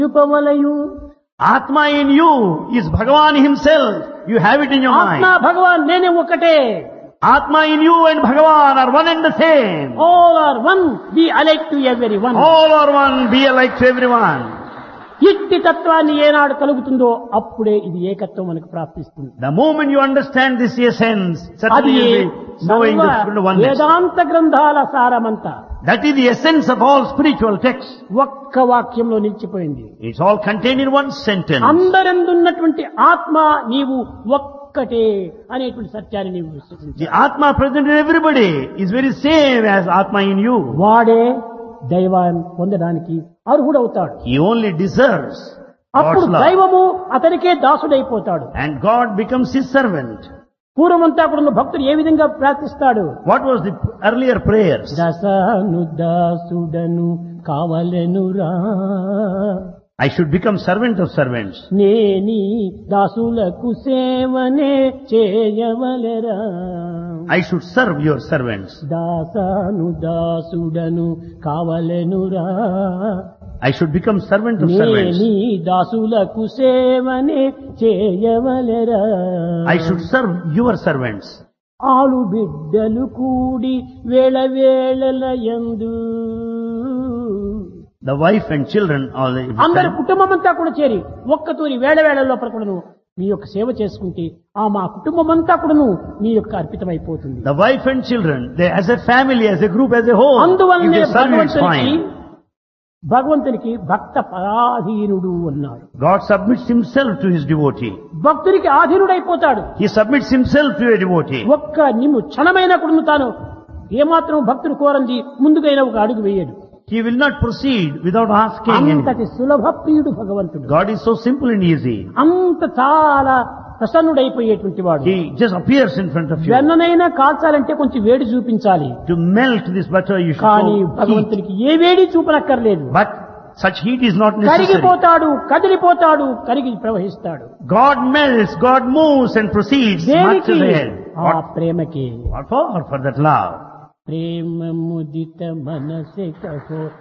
రూపమలయు Atma in you is Bhagavan himself. You have it in your ఆత్మ mind. భగవాన్ నేనే ఒకటే. Atma in you and Bhagavan are one and the same. All are one, B alike to every one. All are one, be alike to everyone. ఇట్టి తత్వాన్ని ఏనాడు కలుగుతుందో అప్పుడే ఇది ఏకత్వం మనకు ప్రాప్తిస్తుంది. The moment you understand this essence, అది certainly you'll be knowing the full oneness. వేదాంత గ్రంథాల సారమంతా That is the essence of all spiritual texts. ఒక్క వాక్యంలో నిలిచిపోయింది. It's all contained in one sentence. అందరందున్నటువంటి ఆత్మ నీవు ఒక్కటే అనేటువంటి సత్యాన్ని నీవు విశ్వసించాలి. The Atma present in everybody is very same as Atma in you. వాడే దైవాన్ని పొందడానికి అర్హుడవుతాడు. He only deserves అప్పుడు God's love. దైవము అతనికే దాసుడైపోతాడు. And God becomes his servant. పూర్వమంతా కూడా భక్తుడు ఏ విధంగా ప్రార్థిస్తాడు? What was the earlier prayers? దశను దాసుడను కావలెనురా, I should become servant of servants. నేని దాసులకు సేవనే చేయవలెరా. I should serve your servants. దాసను దాసుడను కావలెనురా, I should become servant of servants. నేని దాసులకు సేవనే చేయవలెరా. I should serve your servants. ఆలు బిడ్డలు కూడి వేళ వేళల యందు, The wife and children all అందరు కుటుంబం అంతా కూడా చేరి ఒక్కతూరి వేళ వేళ లోపల కూడాను మీ యొక్క సేవ చేసుకుంటే ఆ మా కుటుంబం అంతా కూడాను మీ యొక్క అర్పితమైపోతుంది. The wife and children, they as a family, as a group, as a whole, if అందువల్లనే they serve you, it's భగవంతునికి భక్త పరాధీనుడు అన్నాడు. God submits himself to his devotee. భక్తునికి ఆధీనుడైపోతాడు. He submits himself to a devotee. ఒక్క నిన్ను క్షణమైన కూడా తాను ఏమాత్రం భక్తుడు కోరంది ముందుకైనా ఒక అడుగు వేయడు. He will not proceed without asking anything. అంతటి సులభ ప్రియుడు భగవంతుడు. God is so simple and easy. అంత చాలా ప్రసన్నుడైపోయేటువంటి వాడు. He just appears in front of you. వెన్ననైనా కాల్చాలంటే కొంచెం వేడి చూపించాలి. To melt this butter, you should కానీ show heat. భగవంతునికి ఏ వేడి చూపనక్కర్లేదు. But such heat is not necessary. కరిగిపోతాడు, కదిలిపోతాడు, కరిగి ప్రవహిస్తాడు. God melts, God moves and proceeds much దేనికి? ahead. ఆ ప్రేమకి. What for? For that love. ప్రేమ ముదిత మనసే కహో